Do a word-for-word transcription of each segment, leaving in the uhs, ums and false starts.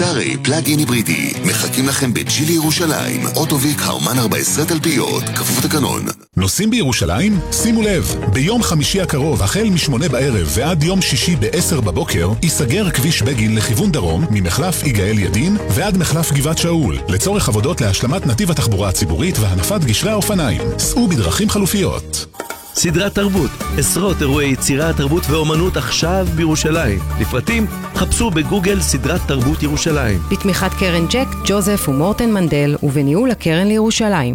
סטארי פלאגין היברידי. מחכים לכם בג'ילי ירושלים. אוטוביק האומן ארבע עשרה תלפיות. כפוף תקנון. נוסעים בירושלים? שימו לב, ביום חמישי הקרוב, החל משמונה בערב ועד יום שישי בעשר בבוקר, ייסגר כביש בגין לכיוון דרום, ממחלף יגאל ידין ועד מחלף גבעת שאול, לצורך עבודות להשלמת נתיב התחבורה הציבורית והנפת גשרי האופניים. סעו בדרכים חלופיות. סדרת תרבות, עשרות אירועי יצירה, תרבות ואומנות עכשיו בירושלים. לפרטים, חפשו בגוגל סדרת תרבות ירושלים. בתמיכת קרן ג'ק, ג'וזף ומורטן מנדל, ובניהול הקרן לירושלים.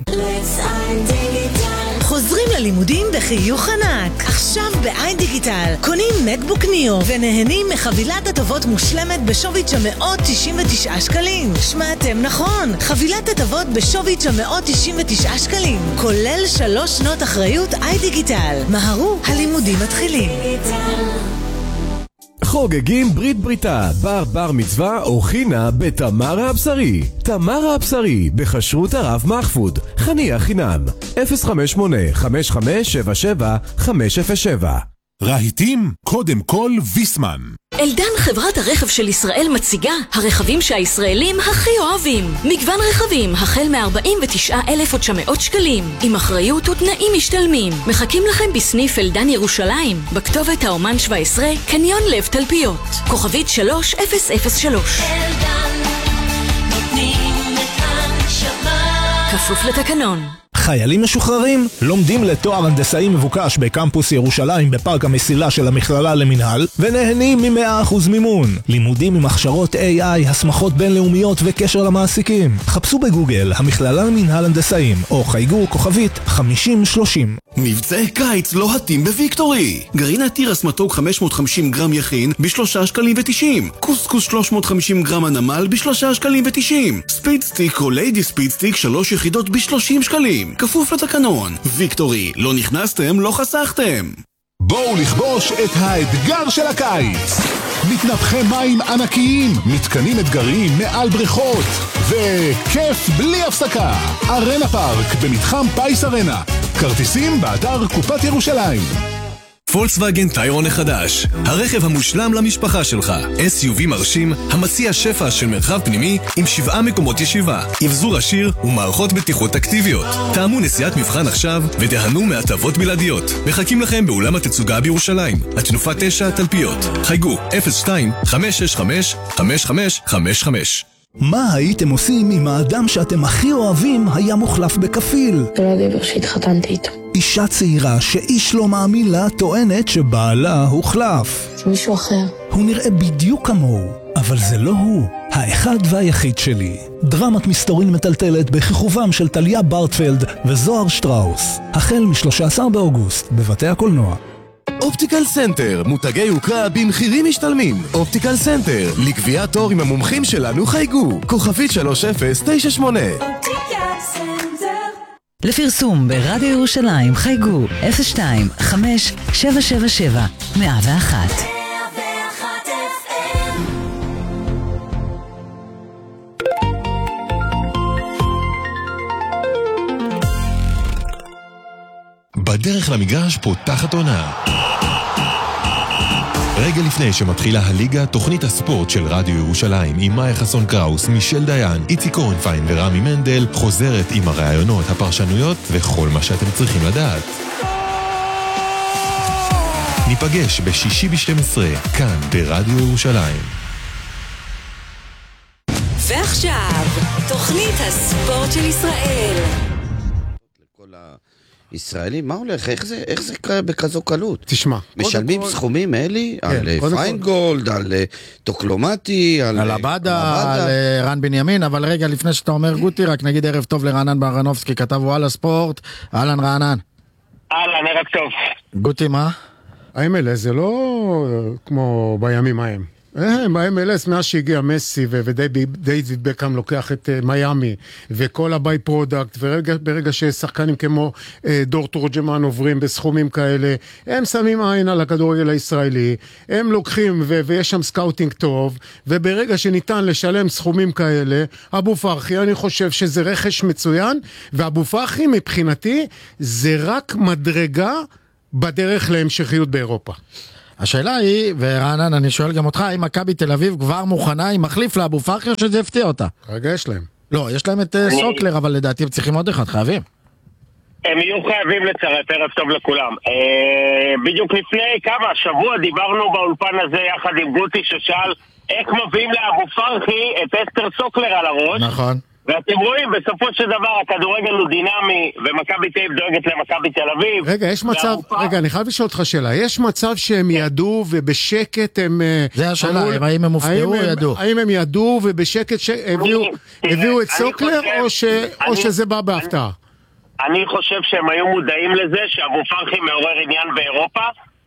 חוזרים ללימודים בחיוך ענק. עכשיו ב-איי דיגיטל קונים מקבוק ניו ונהנים מחבילת הטבות מושלמת בשווי של מאות תשעים ותשעה שקלים. שמעתם נכון, חבילת הטבות בשווי של מאות תשעים ותשעה שקלים, כולל שלוש שנות אחריות איי דיגיטל. מהרו, הלימודים מתחילים. חוגגים ברית בריתה, בר בר מצווה או חינה בתמרה הבשרי. תמרה הבשרי, בחשרות הרב מחפוד, חניה חינם, אפס חמש שמונה חמש חמש שבע שבע חמש אפס שבע. רהיטים, קודם כל ויסמן. אלדן, חברת הרכב של ישראל, מציגה הרכבים שהישראלים הכי אוהבים. מגוון רכבים החל מ-ארבעים ותשעה אלף ותשע מאות שקלים, עם אחריות ותנאים משתלמים. מחכים לכם בסניף אלדן ירושלים, בכתובת האומן שבע עשרה, קניון לב תלפיות, כוכבית שלוש אפס אפס שלוש. אלדן, נותנים את הנשמה. כפוף לתקנון. חיילים משוחררים לומדים לתואר הנדסאי מבוקש בקמפוס ירושלים בפארק המסילה של המכללה למנהל ונהנים מ-מאה אחוז מימון. לימודים עם הכשרות איי איי, הסמכות בינלאומיות וקשר למעסיקים. חפשו בגוגל המכללה למנהל הנדסאים או חייגו כוכבית חמישים שלושים. מבצעי קיץ לוהטים בוויקטורי. גרעיני תירס מתוק חמש מאות וחמישים גרם יכין בשלושה שקלים ותשעים. קוסקוס שלוש מאות וחמישים גרם הנמל בשלושה שקלים ותשעים. ספיד סטיק או ליידי ספיד סטיק שלוש יחידות בשלושים שקלים. כפוף לתקנון. ויקטורי, לא נכנסתם, לא חסכתם. בואו לכבוש את האתגר של הקיץ. מתנפחי מים ענקיים, מתקנים אתגריים מעל בריכות, וכיף בלי הפסקה. ארנה פארק במתחם פייס ארנה. כרטיסים באתר קופת ירושלים. פולקסווגן טיירון החדש, הרכב המושלם למשפחה שלך. אס יו וי מרשים, המציע שפע של מרחב פנימי עם שבעה מקומות ישיבה, אבזור עשיר ומערכות בטיחות אקטיביות. תאמו נסיעת מבחן עכשיו ותיהנו מהטבות בלעדיות. מחכים לכם באולם התצוגה בירושלים, התנופה תשע תלפיות. חייגו אפס שתיים חמש שש חמש חמש חמש חמש חמש. מה הייתם עושים אם האדם שאתם הכי אוהבים היה מוחלף בכפיל? זה לא הגבר שהתחתנתי איתו. אישה צעירה שאיש לא מאמין לה טוענת שבעלה הוחלף. זה מישהו אחר. הוא נראה בדיוק כמוהו, אבל זה לא הוא. האחד והיחיד שלי. דרמת מסתורין מטלטלת בכיכובם של טליה ברטפלד וזוהר שטראוס. החל מ-שלושה עשר באוגוסט בבתי הקולנוע. אופטיקל סנטר, מותגי יוקרה במחירים משתלמים. אופטיקל סנטר, לקביעת תור עם המומחים שלנו חייגו. כוכבית שלוש אפס תשע שמונה. אופטיקל סנטר. לפרסום ברדיו ירושלים חייגו אפס שתיים חמש שבע שבע שבע מאה ואחת. בדרך למגרש פותחת עונה. רגע לפני שמתחילה הליגה, תוכנית הספורט של רדיו ירושלים עם מאיה חסון קראוס, מישל דיין, איציק קורנפיין ורמי מנדל חוזרת עם הרעיונות, הפרשנויות וכל מה שאתם צריכים לדעת. ניפגש בשישי ב-שתים עשרה, כאן ברדיו ירושלים. ועכשיו, תוכנית הספורט של ישראל. ישראלי, מה הולך? איך זה, איך זה בכזו קלות? תשמע. משלמים כל... סכומים אלי? כן, על פיינגולד, כל... על טוקלומטי, על... על הבדה, על רן בנימין, אבל רגע לפני שאתה אומר גוטי, רק נגיד ערב טוב לרענן ברנובסקי, כתב וואלה ספורט. אהלן רענן. אהלן, ערב טוב. גוטי, מה? ה-אם אל אס זה לא כמו בימים ההם. ב-אם אל אס, מאז שהגיע מסי ודייוויד בקאם לוקח את מיימי וכל הביי פרודקט, וברגע ששחקנים כמו דור תורג'מן עוברים בסכומים כאלה, הם שמים עין על הכדורגל הישראלי, הם לוקחים ויש שם סקאוטינג טוב, וברגע שניתן לשלם סכומים כאלה, אבו פרחי, אני חושב שזה רכש מצוין, ואבו פרחי מבחינתי זה רק מדרגה בדרך להמשכיות באירופה. השאלה היא, ורענן, אני שואל גם אותך, האם מכבי תל אביב כבר מוכנה עם מחליף לאבו פרחי, או שזה הפתיע אותה? כרגע יש להם. לא, יש להם את סוקלר, אבל לדעתי הם צריכים עוד אחד, חייבים. הם יהיו חייבים לצרף, ערב טוב לכולם. בדיוק לפני כמה, שבוע דיברנו באולפן הזה יחד עם גוטי ששאל איך מביאים לאבו פרחי את אסתר סוקלר על הראש. נכון. ואתם רואים, בסופו של דבר הכדורגל הוא דינמי, ומכבי תל אביב דואגת למכבי תל אביב. רגע, יש מצב, רגע, אני חייב לשאול אותך שאלה, יש מצב שהם ידעו ובשקט הם... זה השאלה, האם הם הופתעו או ידעו? האם הם ידעו ובשקט הביאו את סוקלר, או שזה בא בהפתעה? אני חושב שהם היו מודעים לזה שאבו פרחי מעורר עניין באירופה,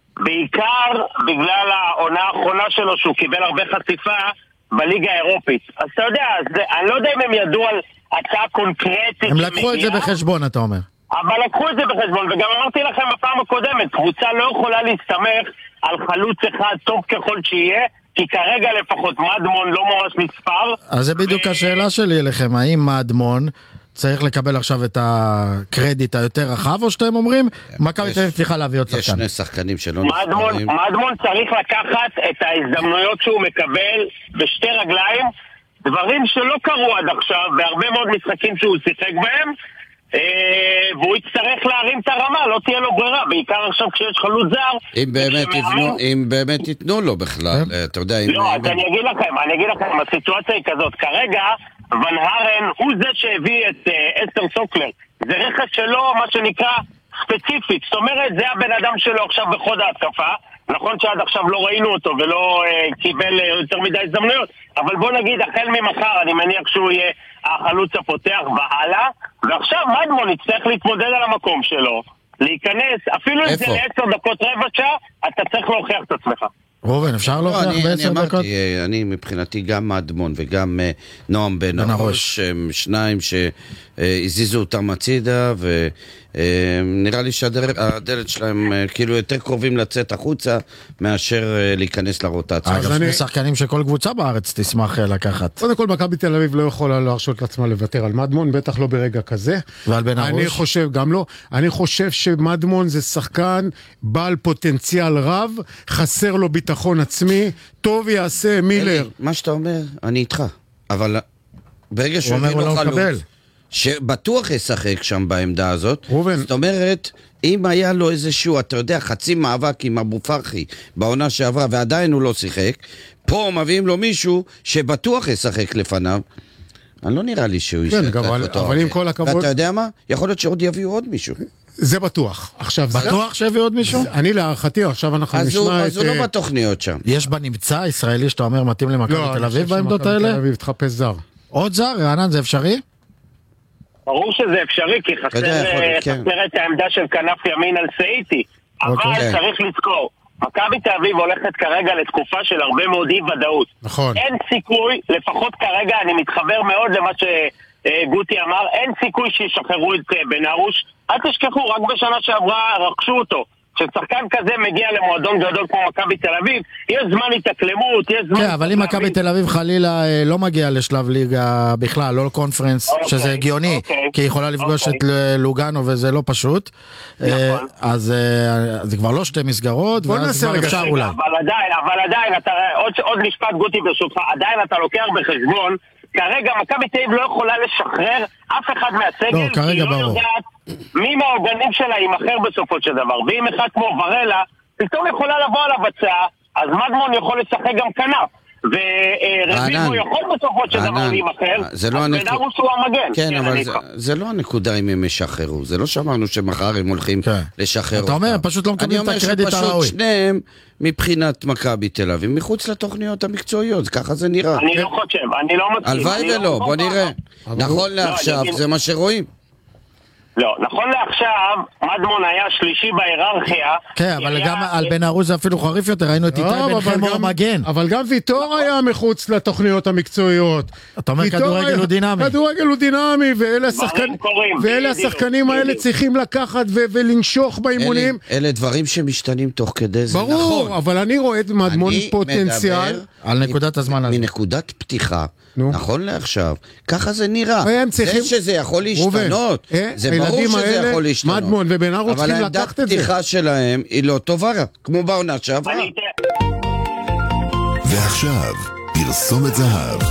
בעיקר בגלל העונה האחרונה שלו שהוא קיבל הרבה חשיפה בליגה האירופית. אז אתה יודע, זה, אני לא יודע אם הם ידעו על הצעה קונקרטית. הם לקחו את זה בחשבון, אתה אומר. אבל לקחו את זה בחשבון, וגם אמרתי לכם בפעם הקודמת, קבוצה לא יכולה להסתמך על חלוץ אחד טוב ככל שיהיה, כי כרגע לפחות מדמון לא ממש נספר. אז זה בדיוק ו... השאלה שלי אליכם, האם מדמון צריך לקבל עכשיו את הקרדיט היותר רחב, או שאתם אומרים, מכבי תל אביב צריכה להביא עוד שחקן? יש שני שחקנים שלא נספרים. מדמון צריך לקחת את ההזדמנויות שהוא מקבל בשתי רגליים, דברים שלא קרו עד עכשיו, בהרבה מאוד משחקים שהוא שיחק בהם, והוא יצטרך להרים את הרמה, לא תהיה לו ברירה, בעיקר עכשיו כשיש חלוץ זר. אם באמת ייתנו לו בכלל, אתה יודע. לא, אז אני אגיד לכם, אני אגיד לכם, הסיטואציה היא כזאת, כרגע ון הרן הוא זה שהביא את אסתר סוקלר, זה רכש שלו, מה שנקרא ספציפית, זאת אומרת, זה הבן אדם שלו עכשיו בחוד ההתקפה, נכון שעד עכשיו לא ראינו אותו ולא uh, קיבל uh, יותר מדי הזדמנויות, אבל בוא נגיד, החל ממחר אני מניח שהוא יהיה החלוץ הפותח והלאה, ועכשיו מדמון יצטרך להתמודד על המקום שלו, להיכנס, אפילו אם זה לעשר דקות רבע שעה, אתה צריך להוכיח את עצמך. רובן, אפשר להוכיח בעשר דקות? אני מבחינתי גם מדמון וגם נועם בן הראש, שניים שהזיזו אותם הצידה, ונראה לי שהדלת שלהם כאילו יותר קרובים לצאת החוצה מאשר להיכנס לרוטציה. אגב, שני שחקנים שכל קבוצה בארץ תשמח לקחת. קודם כל, מכבי תל אביב לא יכולה להרשות לעצמה לוותר על מדמון, בטח לא ברגע כזה. ועל בן הראש? אני חושב, גם לא, אני חושב שמדמון זה שחקן בעל פוטנציאל רב, חסר לו ביטחון עצמי, טוב יעשה מילר. מה שאתה אומר, אני איתך, אבל ברגע שהוא מביא לו חלוץ, שבטוח ישחק שם בעמדה הזאת, זאת אומרת, אם היה לו איזשהו, אתה יודע, חצי מאבק עם אבו פרחי בעונה שעברה, ועדיין הוא לא שיחק, פה מביאים לו מישהו שבטוח ישחק לפניו, אני לא נראה לי שהוא ישחק אותו. אבל עם כל הכבוד... ואתה יודע מה? יכול להיות שעוד יביאו עוד מישהו. זה בטוח. בטוח שהביאו עוד מישהו? אני להערכתי, עכשיו אנחנו נשמע את... אז הוא לא בתוכניות שם. יש בנמצא ישראלי שאתה אומר מתאים למכבי תל אביב בעמדות האלה? לא, אני חושב שמכבי תל אביב תחפש זר. עוד זר? רענן, זה אפשרי? ברור שזה אפשרי, כי חסר את העמדה של כנף ימין על סאיטי. אבל צריך לזכור, מכבי תל אביב הולכת כרגע לתקופה של הרבה מאוד אי ודאות. נכון. אין סיכוי, לפחות כרגע אני מתחבר מאוד למה שגוטי אמר, אין סיכוי שישחררו את בן הרוש. אל תשכחו, רק בשנה שעברה רכשו אותו. כששחקן כזה מגיע למועדון גדול כמו מכבי תל אביב, יש זמן התאקלמות, יש זמן... כן, אבל אם מכבי תל אביב חלילה לא מגיע לשלב ליגה בכלל, לא לקונפרנס, שזה הגיוני, כי היא יכולה לפגוש את לוגאנו וזה לא פשוט, אז זה כבר לא שתי מסגרות, ואז כבר אפשר אולי. אבל עדיין, אבל עדיין, עוד משפט גוטי ברשותך, עדיין אתה לוקח בחשבון, כרגע מכבי תל אביב לא יכולה לשחרר אף אחד מהסגל, כי היא לא יודעת מי מהעוגנים שלה יימחר בסופו של דבר. ואם אחד כמו ורלה, פתאום יכולה לבוא על הבצעה, אז מדמון יכול לשחק גם כנף. ורביבו יכול בסופו של דבר להימחר, אז בן הרוש הוא המגן. כן, אבל זה לא הנקודה אם הם ישחררו. זה לא שאמרנו שמחר הם הולכים לשחרר. אתה אומר, פשוט לא מקבלים את הקרדיט הראוי. אני אומר שפשוט שניהם, מבחינת מכבי תל אביב, מחוץ לתוכניות המקצועיות, ככה זה נראה. אני לא חושב, אני לא מסכים. הלוואי ולא, בוא נראה. נכון לעכשיו, זה מה שרואים. לא, נכון לעכשיו, מדמון היה שלישי בהיררכיה. כן, אבל גם על בן הרוש זה אפילו חריף יותר, ראינו את איתי בן חמו מגן. אבל גם ויטור היה מחוץ לתוכניות המקצועיות. אתה אומר כדורגל הוא דינמי. כדורגל הוא דינמי, ואלה השחקנים האלה צריכים לקחת ולנשוך באימונים. אלה דברים שמשתנים תוך כדי זה. ברור, אבל אני רואה את מדמון פוטנציאל. על נקודת הזמן הזה. מנקודת פתיחה. נכון לעכשיו, ככה זה נראה. זה שזה יכול להשתנות, זה ברור. הילדים האלה, מדמון ובן ארו צריכים לקחת את זה. אבל העמדת פתיחה שלהם היא לא טובה, כמו בעונה שעברה. ועכשיו, פרסומת זהב.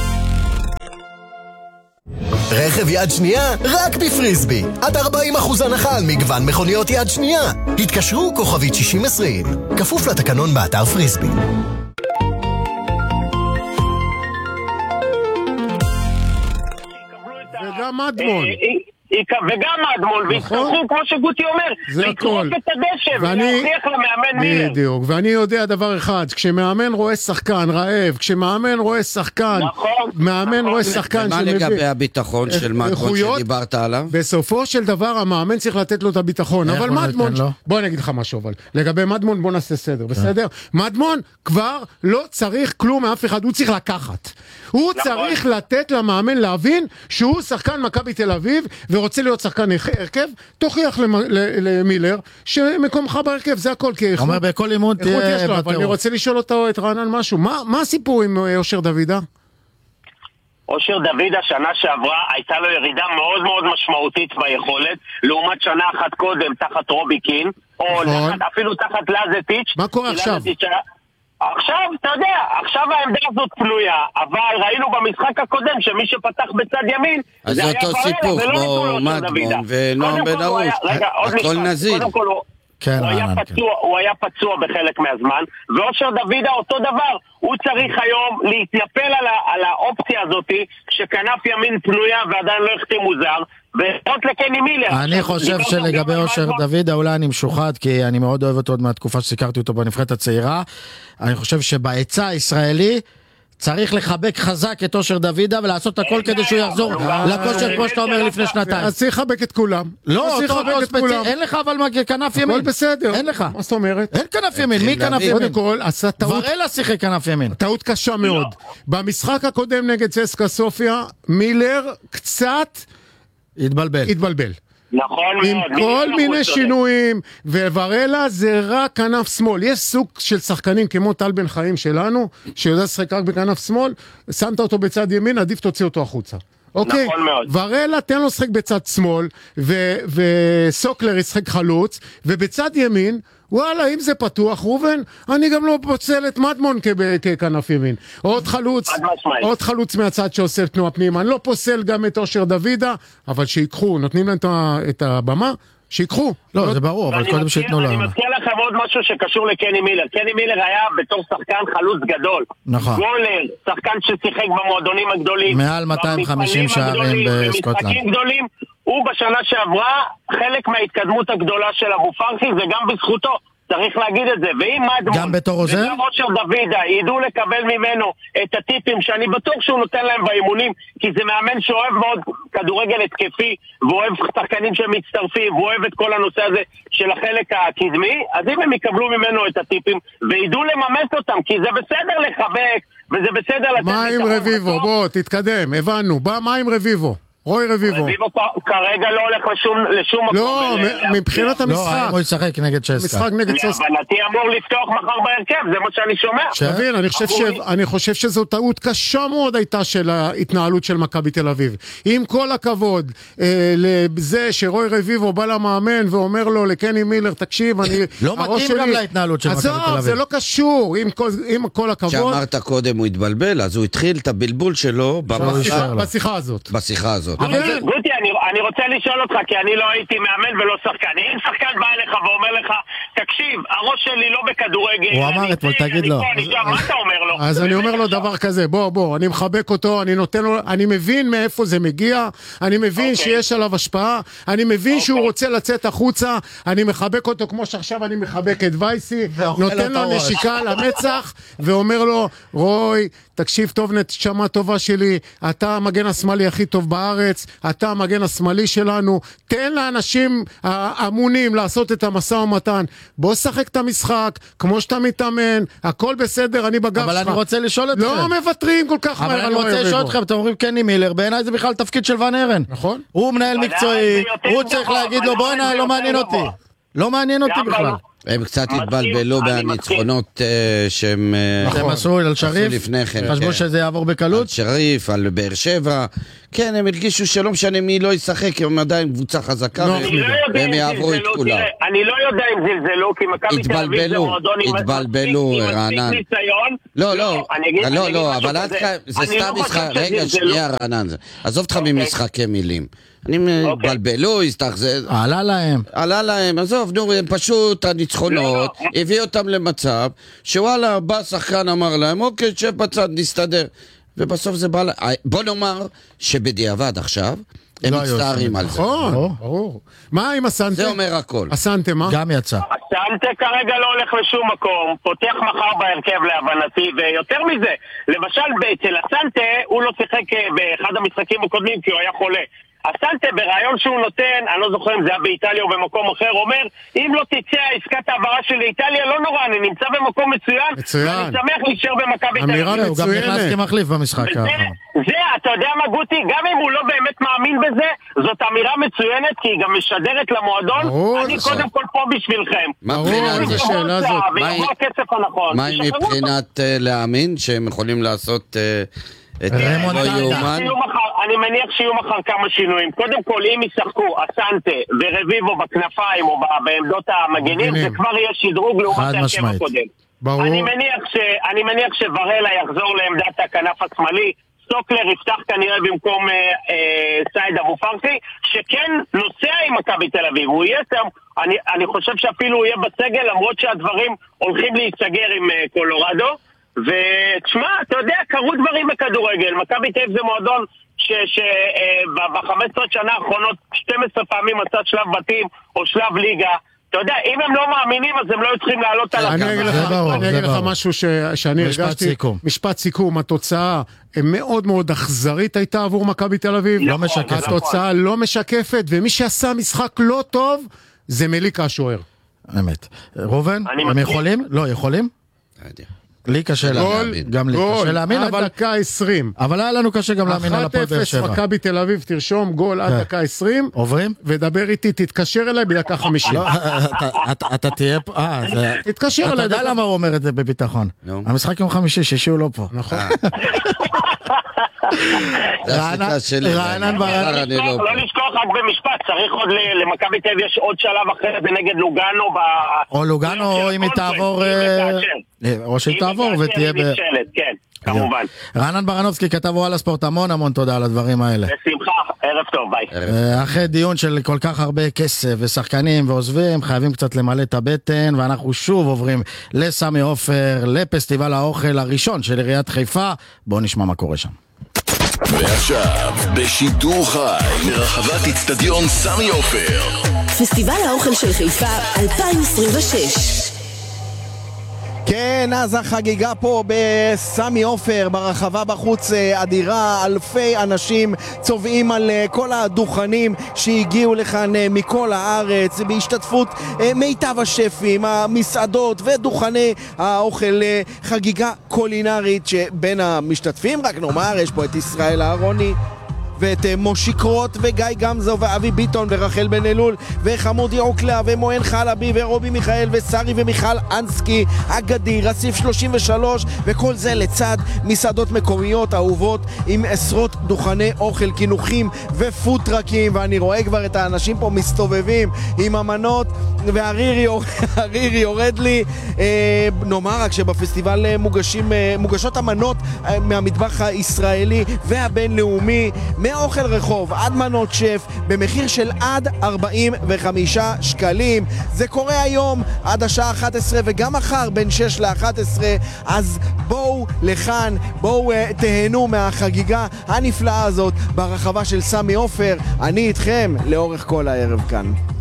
רכב יד שנייה רק בפריסבי. עד ארבעים אחוז הנחה על מגוון מכוניות יד שנייה. התקשרו כוכבית שישים עשרים. כפוף לתקנון באתר פריסבי. וגם מדמון. וגם מדמון, והתקרחו, כמו שגוטי אומר, לקרוק את הדשא ולהוכיח למאמן מילר. בדיוק, ואני יודע דבר אחד, כשמאמן רואה שחקן רעב, כשמאמן רואה שחקן, מאמן רואה שחקן ומה לגבי הביטחון של מדמון שדיברת עליו? בסופו של דבר המאמן צריך לתת לו את הביטחון, אבל מדמון, בוא נגיד לך משהו, אבל לגבי מדמון בוא נעשה סדר, בסדר? מדמון כבר לא צריך כלום מאף אחד, הוא צריך לקחת. הוא צריך לתת למאמן להבין שהוא שחקן מכבי תל אביב ורוצה להיות שחקן הרכב, תוכיח למילר שמקומך בהרכב, זה הכל. אומר בכל לימוד תהיה בטרור. אני רוצה לשאול אותו, את רענן, משהו. מה הסיפור עם אושר דוידה? אושר דוידה שנה שעברה הייתה לו ירידה מאוד מאוד משמעותית ביכולת, לעומת שנה אחת קודם תחת רובי קין, או אפילו תחת לזטיץ'. מה קורה עכשיו? עכשיו, אתה יודע, עכשיו העמדה הזאת פנויה, אבל ראינו במשחק הקודם שמי שפתח בצד ימין, אז זה אותו סיפור כמו מדמון ונועם בן ארוש, הכל נזיל. הוא היה פצוע בחלק מהזמן, ואושר דוידה אותו דבר, הוא צריך היום להתנפל על האופציה הזאת שכנף ימין פנויה ועדיין לא החתימו זר, ועוד לקני מילר. אני חושב שלגבי אושר דוידה אולי אני משוחד, כי אני מאוד אוהב אותו עוד מהתקופה שסיקרתי אותו בנבחרת הצעירה. אני חושב שבהיצע הישראלי צריך לחבק חזק את אושר דוידה ולעשות הכל כדי שהוא יחזור לכושר כמו שאתה אומר לפני שנתיים. אז צריך לחבק את כולם. לא, אין לך אבל כנף ימין. הכל בסדר. אין לך. מה זאת אומרת? אין כנף ימין. מי כנף ימין? קודם כל, עשה טעות. ורלה שיחק כנף ימין. טעות קשה מאוד. במשחק הקודם נגד צסקה סופיה, מילר קצת התבלבל. התבלבל. נכון מאוד. עם כל מיני שינויים, וורלה זה רק כנף שמאל. יש סוג של שחקנים כמו טל בן חיים שלנו, שיודע לשחק רק בכנף שמאל, שמת אותו בצד ימין, עדיף תוציא אותו החוצה. אוקיי? נכון מאוד. ורלה תן לו לשחק בצד שמאל, וסוקלר ישחק חלוץ, ובצד ימין, וואלה, אם זה פתוח, רובן, אני גם לא פוצל את מדמון ככנף ימין. עוד חלוץ, עוד חלוץ מהצד שעושה תנועה פנימה. אני לא פוסל גם את אושר דוידה, אבל שיקחו, נותנים להם את הבמה, שיקחו. לא, זה ברור, אבל קודם שיתנו להם. אני מזכיר לכם עוד משהו שקשור לקני מילר. קני מילר היה בתור שחקן חלוץ גדול. נכון. גולר, שחקן ששיחק במועדונים הגדולים. מעל מאתיים וחמישים שערים בסקוטלנד. במשחקים גדולים. הוא בשנה שעברה, חלק מההתקדמות הגדולה של אבו פרחי, זה גם בזכותו, צריך להגיד את זה. ואם מדמון, גם בתור עוזר? וגם אושר דוידה, ידעו לקבל ממנו את הטיפים, שאני בטוח שהוא נותן להם באימונים, כי זה מאמן שאוהב מאוד כדורגל התקפי, ואוהב שחקנים שמצטרפים, ואוהב את כל הנושא הזה של החלק הקדמי, אז אם הם יקבלו ממנו את הטיפים, וידעו לממש אותם, כי זה בסדר לחבק, וזה בסדר לתת... מה עם רביבו? בוא, תתקדם, הבנו. מה עם רביבו? רוי רביבו. רביבו כרגע לא הולך לשום מקום. לא, מבחינת המשחק. לא, הוא ישחק נגד צסקה. משחק נגד צסקה. הבנתי אמור לפתוח מחר בהרכב, זה מה שאני שומע. שבין, אני חושב שזו טעות קשה מאוד הייתה של ההתנהלות של מכבי תל אביב. עם כל הכבוד לזה שרוי רביבו בא למאמן ואומר לו לקני מילר, תקשיב, אני... לא מתאים גם להתנהלות של מכבי תל אביב. זה לא קשור, עם כל הכבוד. שאמרת קודם הוא התבלבל, אז הוא התחיל את הבלבול שלו בשיחה הזאת. בשיחה הזאת. גוטי, אני רוצה לשאול אותך, כי אני לא הייתי מאמן ולא שחקן. אם שחקן בא אליך ואומר לך, תקשיב, הראש שלי לא בכדורגל. הוא אמר אתמול, תגיד לו. מה אתה אומר לו? אז אני אומר לו דבר כזה, בוא, בוא, אני מחבק אותו, אני נותן לו, אני מבין מאיפה זה מגיע, אני מבין שיש עליו השפעה, אני מבין שהוא רוצה לצאת החוצה, אני מחבק אותו כמו שעכשיו אני מחבק את וייסי, נותן לו נשיקה למצח, ואומר לו, רוי, תקשיב טוב, נשמה טובה שלי, אתה המגן השמאלי הכי טוב בארץ, אתה המגן השמאלי שלנו, תן לאנשים האמונים לעשות את המשא ומתן, בוא שחק את המשחק, כמו שאתה מתאמן, הכל בסדר, אני בגב שלך. אבל אני רוצה לשאול אתכם. לא מוותרים כל כך מהר. אבל אני רוצה לשאול אתכם, אתם אומרים קני מילר, בעיניי זה בכלל תפקיד של ון הרן. נכון. הוא מנהל מקצועי, הוא צריך להגיד לו, בוא הנה, לא מעניין אותי. לא מעניין אותי בכלל. הם קצת התבלבלו בניצחונות שהם עשו על שריף, לפני כן. חשבו שזה יעבור בקלות? על שריף, על באר שבע. כן, הם הרגישו שלא משנה מי לא ישחק, הם עדיין קבוצה חזקה והם יעברו את כולם. אני לא יודע אם זלזלו, כי מכבי תל אביב זה מועדון עם מספיק ניסיון. לא, לא, לא, לא, אבל זה סתם משחק, רגע, שנייה רענן, עזוב אותך ממשחקי מילים. אני מבלבלו, הסתחזז. עלה להם. עלה להם, עזוב, נו, הם פשוט הניצחונות, הביא אותם למצב, שוואלה, בא שחקן אמר להם, אוקיי, שב בצד, נסתדר. ובסוף זה בא... בוא נאמר שבדיעבד עכשיו, הם מצטערים על זה. נכון, ברור. מה עם הסנטה? זה אומר הכל. הסנטה, מה? גם יצא. הסנטה כרגע לא הולך לשום מקום, פותח מחר בהרכב להבנתי, ויותר מזה, למשל אצל הסנטה, הוא לא שיחק באחד המשחקים הקודמים, כי הוא היה חולה. הסנטה ברעיון שהוא נותן, אני לא זוכר אם זה היה באיטליה או במקום אחר, אומר, אם לא תצא עסקת העברה של איטליה, לא נורא, אני נמצא במקום מצוין, ואני שמח להישאר במכבי תל אביב. הוא גם נכנס כמחליף במשחק. זה, אתה יודע מה גוטי, גם אם הוא לא באמת מאמין בזה, זאת אמירה מצוינת, כי היא גם משדרת למועדון, אני קודם כל פה בשבילכם. מה מבחינת זה שאלה זאת? מה היא מבחינת להאמין שהם יכולים לעשות... אני מניח שיהיו מחר כמה שינויים. קודם כל, אם ישחקו הסנטה ורביבו בכנפיים או בעמדות המגנים, זה כבר יהיה שדרוג לעומת ההרכב הקודם. אני מניח שוורלה יחזור לעמדת הכנף השמאלי, סטוקלר יפתח כנראה במקום סייד אבו פרסי, שכן נוסע עם מכבי תל אביב. הוא יהיה שם, אני חושב שאפילו הוא יהיה בסגל, למרות שהדברים הולכים להיסגר עם קולורדו. ותשמע, אתה יודע, קרו דברים בכדורגל. מכבי תל אביב זה מועדון שב-חמש עשרה שנה האחרונות שתים עשרה פעמים מצא שלב בתים או שלב ליגה. אתה יודע, אם הם לא מאמינים, אז הם לא צריכים לעלות על הקו. אני אגיד לך משהו שאני הרגשתי. משפט סיכום. התוצאה מאוד מאוד אכזרית הייתה עבור מכבי תל אביב. לא משקפת. התוצאה לא משקפת, ומי שעשה משחק לא טוב, זה מליקה השוער. אמת. רובן, הם יכולים? לא, יכולים? לא יודע. לי קשה להאמין, גם לי קשה להאמין, אבל... עד דקה עשרים. אבל היה לנו קשה גם להאמין על הפועל באר שבע. אחת אפס מכבי תל אביב, תרשום גול עד דקה עשרים. עוברים? ודבר איתי, תתקשר אליי בדקה חמישים. אתה תהיה פה... תתקשר אליי. אתה יודע למה הוא אומר את זה בביטחון. המשחק יום חמישי, שישי הוא לא פה. נכון. רענן ברנן. לא לשכוח רק במשפט, צריך עוד למכבי תל אביב יש עוד שלב אחר, זה נגד לוגאנו. או לוגאנו, או אם היא תעבור... או שהיא תעבור ותהיה ב... כן, כמובן. רענן ברנובסקי כתב וואלה ספורט, המון המון תודה על הדברים האלה. בשמחה, ערב טוב, ביי. אחרי דיון של כל כך הרבה כסף ושחקנים ועוזבים, חייבים קצת למלא את הבטן, ואנחנו שוב עוברים לסמי עופר, לפסטיבל האוכל הראשון של עיריית חיפה. בואו נשמע מה קורה שם. ועכשיו, בשידור חי, מרחבת אצטדיון סמי עופר. פסטיבל האוכל של חיפה אלפיים עשרים ושש. כן, אז החגיגה פה בסמי עופר, ברחבה בחוץ אדירה, אלפי אנשים צובעים על כל הדוכנים שהגיעו לכאן מכל הארץ, בהשתתפות מיטב השפים, המסעדות ודוכני האוכל, חגיגה קולינרית שבין המשתתפים, רק נאמר, יש פה את ישראל אהרוני ואת מושי קרוט וגיא גמזו ואבי ביטון ורחל בן אלול וחמודי עוקלה ומוען חלבי ורובי מיכאל וסרי ומיכל אנסקי אגדי, רסיף שלושים ושלוש, וכל זה לצד מסעדות מקומיות אהובות עם עשרות דוכני אוכל, קינוחים ופוטרקים, ואני רואה כבר את האנשים פה מסתובבים עם המנות והרירי יורד לי. אה, נאמר רק שבפסטיבל מוגשים, מוגשות המנות מהמטבח הישראלי והבינלאומי, מאוכל רחוב עד מנות שף במחיר של עד ארבעים וחמישה שקלים. זה קורה היום עד השעה אחת עשרה וגם מחר בין שש לאחת עשרה, אז בואו לכאן, בואו uh, תהנו מהחגיגה הנפלאה הזאת ברחבה של סמי עופר. אני איתכם לאורך כל הערב כאן.